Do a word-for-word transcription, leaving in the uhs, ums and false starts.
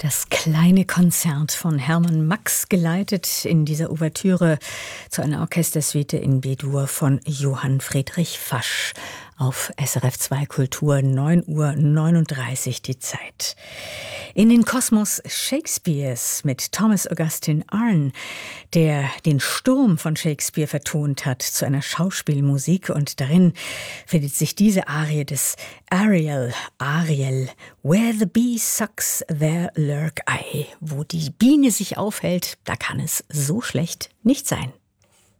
Das kleine Konzert von Hermann Max, geleitet in dieser Ouvertüre zu einer Orchestersuite in B-Dur von Johann Friedrich Fasch. Auf S R F zwei Kultur, neun Uhr neununddreißig die Zeit. In den Kosmos Shakespeares mit Thomas Augustin Arne, der den Sturm von Shakespeare vertont hat zu einer Schauspielmusik, und darin findet sich diese Arie des Ariel, Ariel, Where the bee sucks, there lurk I. Wo die Biene sich aufhält, da kann es so schlecht nicht sein.